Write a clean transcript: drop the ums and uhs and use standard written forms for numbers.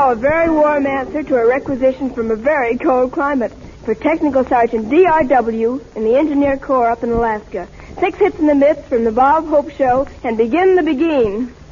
now a very warm answer to a requisition from a very cold climate for Technical Sergeant D.R.W. in the Engineer Corps up in Alaska. 6 hits in the midst from the Bob Hope Show, and begin the begin.